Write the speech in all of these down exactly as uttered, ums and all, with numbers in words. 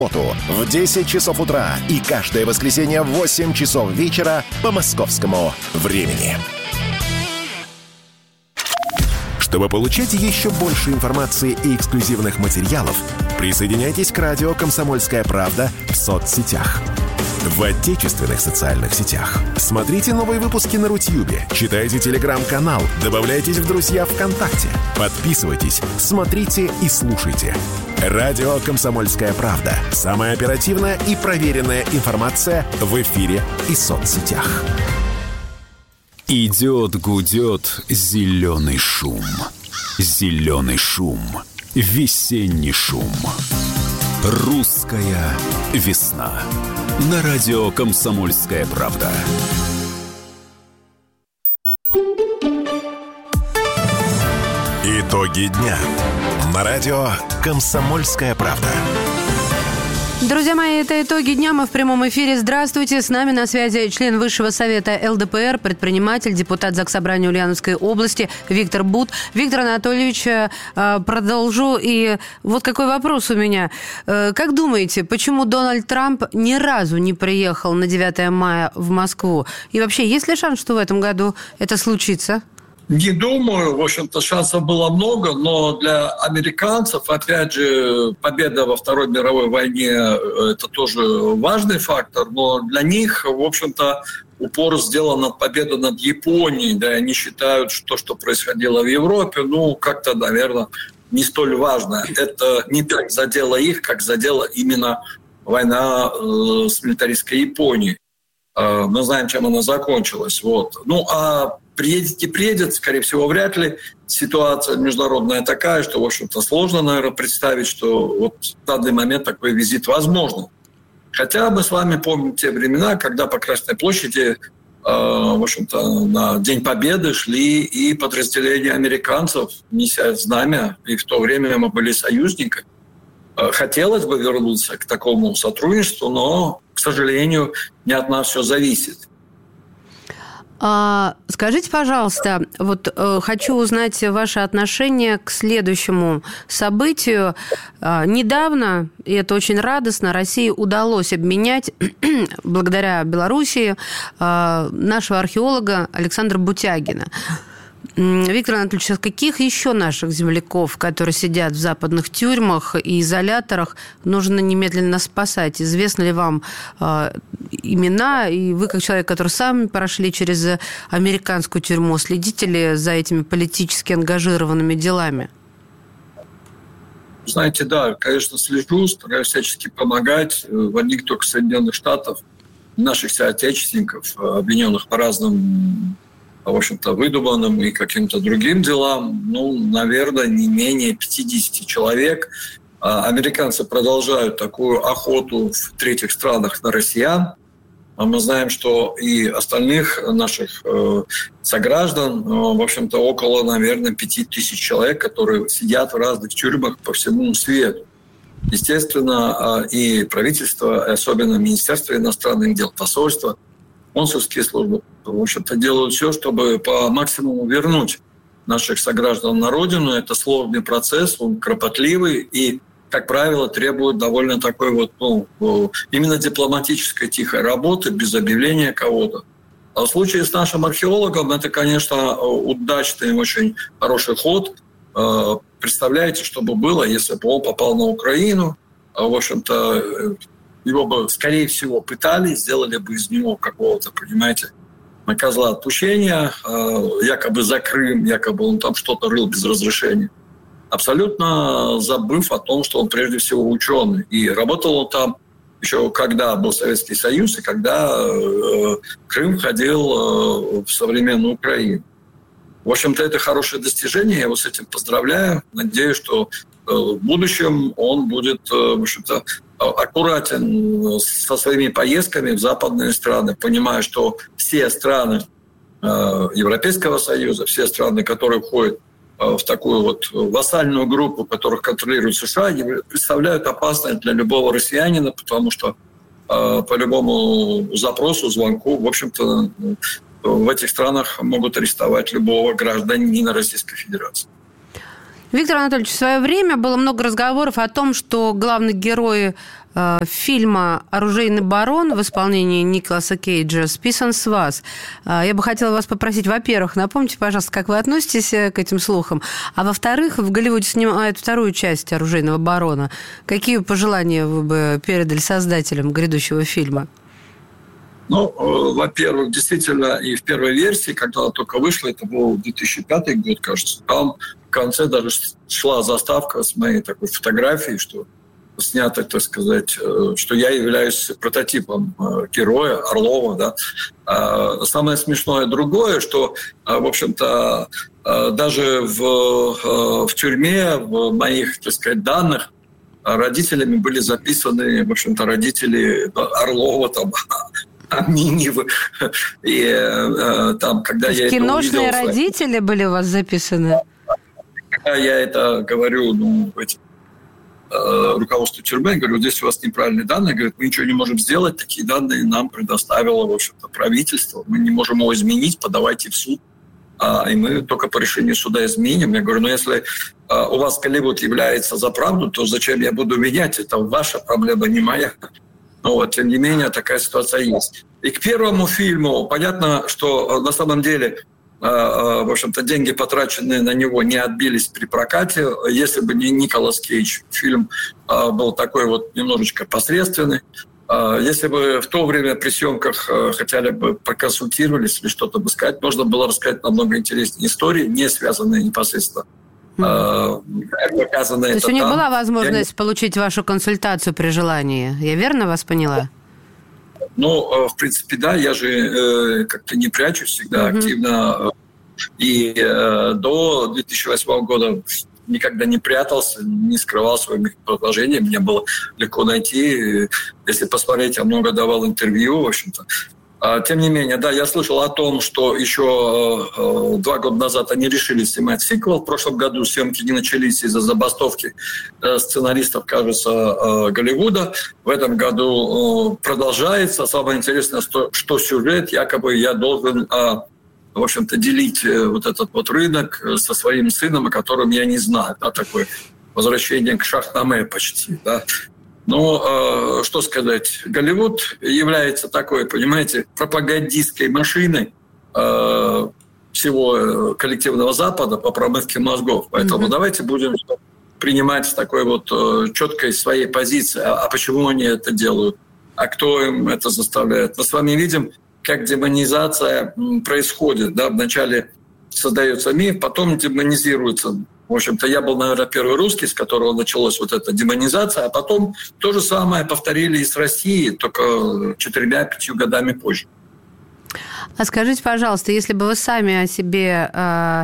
в десять часов утра и каждое воскресенье в восемь часов вечера по московскому времени. Чтобы получать еще больше информации и эксклюзивных материалов, присоединяйтесь к радио «Комсомольская правда» в соцсетях. В отечественных социальных сетях. Смотрите новые выпуски на Рутьюбе, читайте телеграм-канал, добавляйтесь в друзья ВКонтакте, подписывайтесь, смотрите и слушайте. Радио «Комсомольская правда». Самая оперативная и проверенная информация в эфире и соцсетях. Идет, гудет зеленый шум. Зеленый шум. Весенний шум. Русская весна. На радио «Комсомольская правда». Итоги дня. На радио «Комсомольская правда». Друзья мои, это итоги дня. Мы в прямом эфире. Здравствуйте. С нами на связи член Высшего совета эл дэ пэ эр, предприниматель, депутат Заксобрания Ульяновской области Виктор Бут. Виктор Анатольевич, продолжу. И вот какой вопрос у меня. Как думаете, почему Дональд Трамп ни разу не приехал на девятое мая в Москву? И вообще, есть ли шанс, что в этом году это случится? Не думаю. В общем-то, шансов было много, но для американцев, опять же, победа во Второй мировой войне – это тоже важный фактор, но для них, в общем-то, упор сделан на победу над Японией, да, и они считают, что то, что происходило в Европе, ну, как-то, наверное, не столь важно. Это не так задело их, как задела именно война э, с милитаристской Японией. Э, мы знаем, чем она закончилась. Вот. Ну, а приедет, не приедет, скорее всего, вряд ли. Ситуация международная такая, что, в общем-то, сложно, наверное, представить, что вот в данный момент такой визит возможен. Хотя мы с вами помним те времена, когда по Красной площади, э, в общем-то, на День Победы шли и подразделения американцев, неся знамя, и в то время мы были союзниками. Э, хотелось бы вернуться к такому сотрудничеству, но, к сожалению, не от нас все зависит. А, скажите, пожалуйста, вот э, хочу узнать ваше отношение к следующему событию. А, недавно, и это очень радостно, России удалось обменять, благодаря Белоруссии, а, нашего археолога Александра Бутягина. Виктор Анатольевич, каких еще наших земляков, которые сидят в западных тюрьмах и изоляторах, нужно немедленно спасать? Известны ли вам э, имена? И вы, как человек, который сам прошли через американскую тюрьму, следите ли за этими политически ангажированными делами? Знаете, да, конечно, слежу, стараюсь всячески помогать. В одних только Соединенных Штатов, наших соотечественников, обвиненных по разным, в общем-то, выдуманным и каким-то другим делам, ну, наверное, не менее пятьдесят человек. Американцы продолжают такую охоту в третьих странах на россиян. Мы знаем, что и остальных наших сограждан, в общем-то, около, наверное, пять тысяч человек, которые сидят в разных тюрьмах по всему свету. Естественно, и правительство, и особенно Министерство иностранных дел, посольство, консульские службы, в общем-то, делают все, чтобы по максимуму вернуть наших сограждан на родину. Это сложный процесс, он кропотливый и, как правило, требует довольно такой вот, ну, именно дипломатической тихой работы, без объявления кого-то. А в случае с нашим археологом это, конечно, удачный, очень хороший ход. Представляете, что бы было, если бы он попал на Украину, в общем-то, его бы, скорее всего, пытали, сделали бы из него какого-то, понимаете, козла отпущения, якобы за Крым, якобы он там что-то рыл без разрешения. Абсолютно забыв о том, что он прежде всего ученый. И работал он там еще когда был Советский Союз, и когда Крым входил в современную Украину. В общем-то, это хорошее достижение, я его с этим поздравляю. Надеюсь, что в будущем он будет, в общем-то, аккуратен со своими поездками в западные страны, понимая, что все страны Европейского Союза, все страны, которые входят в такую вот вассальную группу, которых контролирует США, представляют опасность для любого россиянина, потому что по любому запросу, звонку, в общем-то, в этих странах могут арестовать любого гражданина Российской Федерации. Виктор Анатольевич, в свое время было много разговоров о том, что главный герой э, фильма «Оружейный барон» в исполнении Николаса Кейджа списан с вас. Э, я бы хотела вас попросить, во-первых, напомните, пожалуйста, как вы относитесь к этим слухам, а во-вторых, в Голливуде снимают вторую часть «Оружейного барона». Какие пожелания вы бы передали создателям грядущего фильма? Ну, во-первых, действительно, и в первой версии, когда она только вышла, это был две тысячи пятый год, кажется, там в конце даже шла заставка с моей такой фотографией, что снято, так сказать, что я являюсь прототипом героя Орлова. Да. Самое смешное другое, что, в общем-то, даже в, в тюрьме, в моих, так сказать, данных, родителями были записаны, в общем-то, родители Орлова, там, Минивы. И э, там, когда я киношные это увидел, родители были у вас записаны? Когда я это говорю, ну, этим, э, руководству тюрьмы, я говорю, здесь у вас неправильные данные, говорят, мы ничего не можем сделать, такие данные нам предоставило, в общем-то, правительство, мы не можем его изменить, подавайте в суд, а, и мы только по решению суда изменим. Я говорю, ну, если э, у вас Голливуд является за правду, то зачем я буду менять? Это ваша проблема, не моя. Но вот, тем не менее, такая ситуация есть. И к первому фильму понятно, что на самом деле, в общем-то, деньги, потраченные на него, не отбились при прокате. Если бы не Николас Кейдж, фильм был такой вот немножечко посредственный. Если бы в то время при съемках хотя бы проконсультировались или что-то бы сказать, можно было рассказать намного интереснее истории, не связанные непосредственно. То есть у них там была возможность я... получить вашу консультацию при желании. Я верно вас поняла? Ну, в принципе, да. Я же э, как-то не прячусь всегда mm-hmm. активно. И э, до две тысячи восьмого года никогда не прятался, не скрывал свои предложения. Мне было легко найти. Если посмотреть, я много давал интервью, в общем-то. Тем не менее, да, я слышал о том, что еще э, два года назад они решили снимать сиквел. В прошлом году съемки не начались из-за забастовки э, сценаристов, кажется, э, Голливуда. В этом году э, продолжается. Самое интересное, что, что сюжет, якобы я должен, э, в общем-то, делить э, вот этот вот рынок со своим сыном, о котором я не знаю. Да, такое возвращение к Шахнаме почти, да. Ну, э, что сказать, Голливуд является такой, понимаете, пропагандистской машиной э, всего коллективного Запада по промывке мозгов. Поэтому mm-hmm. давайте будем принимать такой вот э, четкой своей позиции. А, а почему они это делают? А кто им это заставляет? Мы с вами видим, как демонизация происходит. Да? Вначале создается миф, потом демонизируется. В общем-то, я был, наверное, первый русский, с которого началась вот эта демонизация, а потом то же самое повторили и с Россией, только четырьмя-пятью годами позже. А скажите, пожалуйста, если бы вы сами о себе э,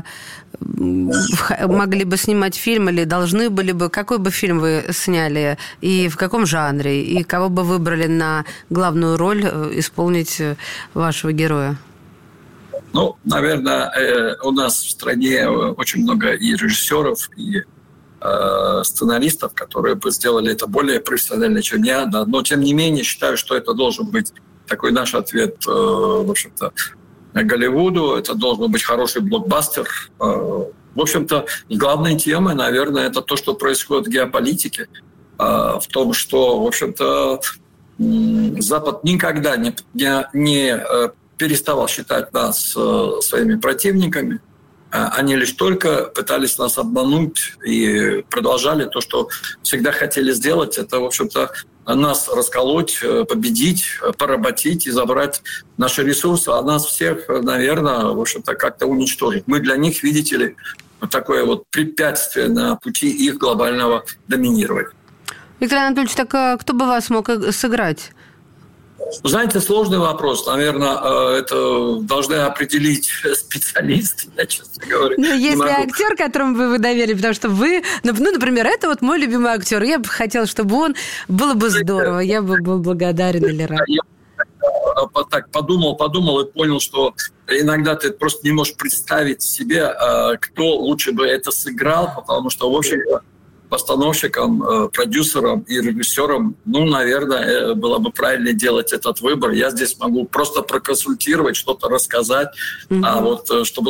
могли бы снимать фильм или должны были бы, какой бы фильм вы сняли и в каком жанре, и кого бы выбрали на главную роль исполнить вашего героя? Ну, наверное, у нас в стране очень много и режиссеров, и э, сценаристов, которые бы сделали это более профессионально, чем я. Да. Но, тем не менее, считаю, что это должен быть такой наш ответ, э, в общем-то, Голливуду. Это должен быть хороший блокбастер. Э, в общем-то, главной темой, наверное, это то, что происходит в геополитике. Э, в том, что, в общем-то, э, Запад никогда не... не, не э, переставал считать нас э, своими противниками. Они лишь только пытались нас обмануть и продолжали то, что всегда хотели сделать. Это, в общем-то, нас расколоть, победить, поработить и забрать наши ресурсы, а нас всех, наверное, в общем-то, как-то уничтожить. Мы для них, видите ли, вот такое вот препятствие на пути их глобального доминирования. Виктор Анатольевич, так кто бы вас мог сыграть? Знаете, сложный вопрос. Наверное, это должны определить специалисты, я, честно говоря. Ну, если актер, которому бы вы доверили, потому что вы, ну, например, это вот мой любимый актер, я бы хотела, чтобы он, было бы здорово, я бы был благодарен или рад. Я так подумал, подумал и понял, что иногда ты просто не можешь представить себе, кто лучше бы это сыграл, потому что, в общем-то, постановщикам, продюсерам и режиссерам, ну, наверное, было бы правильно делать этот выбор. Я здесь могу просто проконсультировать, что-то рассказать, mm-hmm. а вот чтобы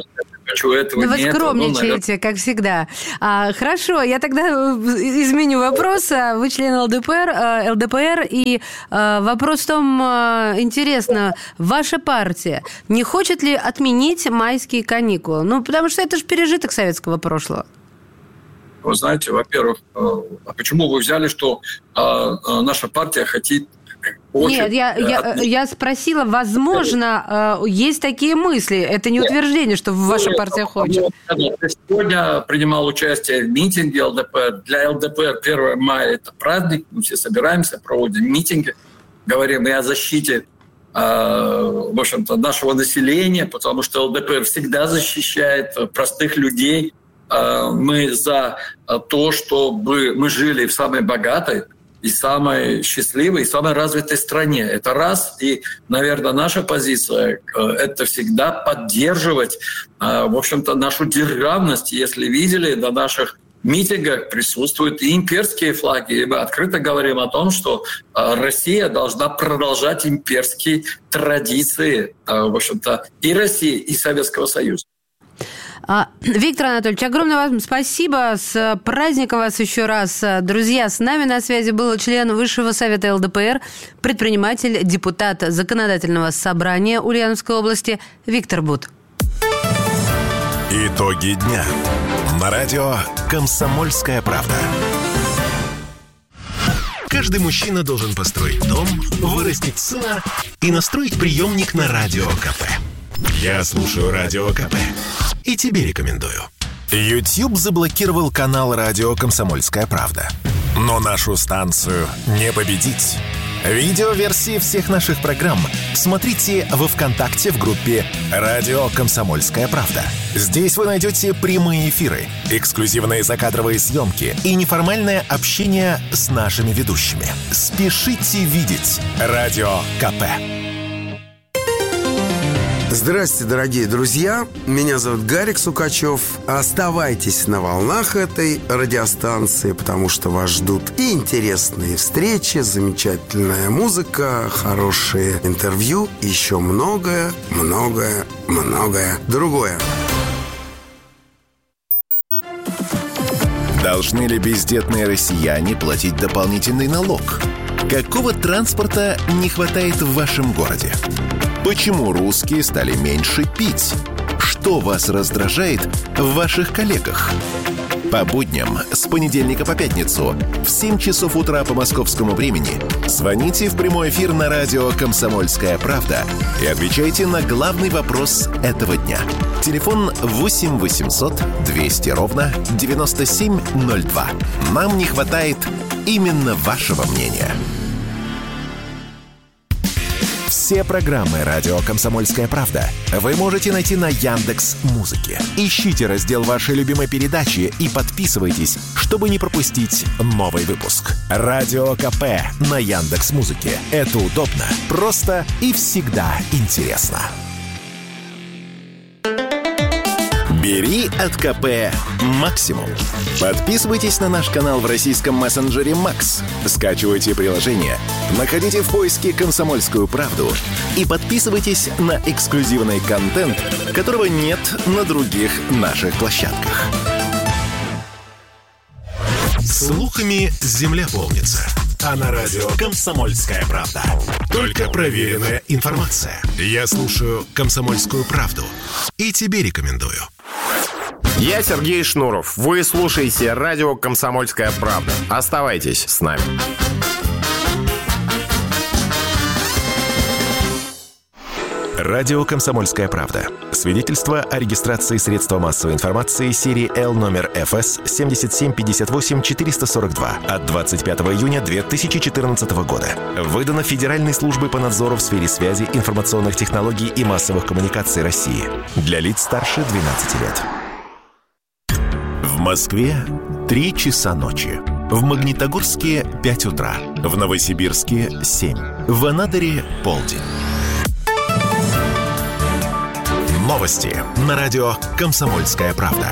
хочу, этого да нет. Вы скромничаете, ну, как всегда. А, хорошо, я тогда изменю вопрос. Вы член ЛДПР, ЛДПР, и а, вопрос в том, а, интересно, ваша партия не хочет ли отменить майские каникулы? Ну, потому что это же пережиток советского прошлого. Вы знаете, во-первых, а почему вы взяли, что а, наша партия хотит... Очень... Нет, я, я, я спросила, возможно, есть такие мысли. Это не утверждение, что ваша партия хочет. Я сегодня принимал участие в митинге ЛДПР. Для ЛДПР первое мая – это праздник. Мы все собираемся, проводим митинги, говорим и о защите, в общем-то, нашего населения, потому что ЛДПР всегда защищает простых людей. Мы за то, чтобы мы жили в самой богатой и самой счастливой, и самой развитой стране. Это раз. И, наверное, наша позиция – это всегда поддерживать, в общем-то, нашу державность. Если видели, на наших митингах присутствуют и имперские флаги. И мы открыто говорим о том, что Россия должна продолжать имперские традиции, в общем-то, и России, и Советского Союза. Виктор Анатольевич, огромное вам спасибо. С праздником вас еще раз. Друзья, с нами на связи был член Высшего совета ЛДПР, предприниматель, депутат Законодательного собрания Ульяновской области Виктор Бут. Итоги дня. На радио «Комсомольская правда». Каждый мужчина должен построить дом, вырастить сына и настроить приемник на Радио КП. Я слушаю Радио КП и тебе рекомендую. YouTube заблокировал канал «Радио Комсомольская правда». Но нашу станцию не победить. Видеоверсии всех наших программ смотрите во ВКонтакте в группе «Радио Комсомольская правда». Здесь вы найдете прямые эфиры, эксклюзивные закадровые съемки и неформальное общение с нашими ведущими. Спешите видеть «Радио КП». Здравствуйте, дорогие друзья. Меня зовут Гарик Сукачев. Оставайтесь на волнах этой радиостанции, потому что вас ждут и интересные встречи, замечательная музыка, хорошие интервью, еще многое, многое, многое другое. Должны ли бездетные россияне платить дополнительный налог? Какого транспорта не хватает в вашем городе? Почему русские стали меньше пить? Что вас раздражает в ваших коллегах? По будням с понедельника по пятницу в семь часов утра по московскому времени звоните в прямой эфир на радио «Комсомольская правда» и отвечайте на главный вопрос этого дня. Телефон восемь восемьсот двести ровно девяносто семь ноль два. Нам не хватает именно вашего мнения. Все программы «Радио Комсомольская правда» вы можете найти на Яндекс.Музыке. Ищите раздел вашей любимой передачи и подписывайтесь, чтобы не пропустить новый выпуск. «Радио КП» на Яндекс.Музыке. Это удобно, просто и всегда интересно. Бери от КП максимум. Подписывайтесь на наш канал в российском мессенджере Макс. Скачивайте приложение, находите в поиске «Комсомольскую правду» и подписывайтесь на эксклюзивный контент, которого нет на других наших площадках. Слухами земля полнится. А на радио «Комсомольская правда» только проверенная информация. Я слушаю «Комсомольскую правду» и тебе рекомендую. Я Сергей Шнуров. Вы слушаете радио «Комсомольская правда». Оставайтесь с нами. Радио «Комсомольская правда». Свидетельство о регистрации средства массовой информации серии Л номер эф эс семь семь пять восемь четыре сорок два от двадцать пятого июня две тысячи четырнадцатого года. Выдано Федеральной службой по надзору в сфере связи, информационных технологий и массовых коммуникаций России. Для лиц старше двенадцати лет. В Москве три часа ночи. В Магнитогорске пять утра. В Новосибирске семь. В Анадыре полдень. Новости на радио «Комсомольская правда».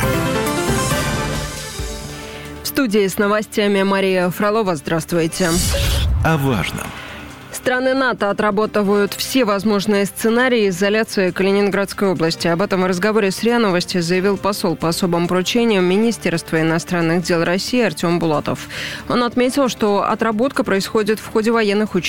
В студии с новостями Мария Фролова. Здравствуйте. О важном. Страны НАТО отрабатывают все возможные сценарии изоляции Калининградской области. Об этом в разговоре с РИА Новости заявил посол по особым поручениям Министерства иностранных дел России Артем Булатов. Он отметил, что отработка происходит в ходе военных учений